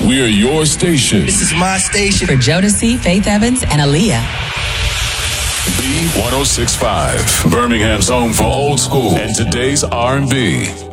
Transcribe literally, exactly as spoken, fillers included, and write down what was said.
We are your station. This is my station. For Jodeci, Faith Evans, and Aaliyah. B one oh six point five. Birmingham's home for old school and today's R and B.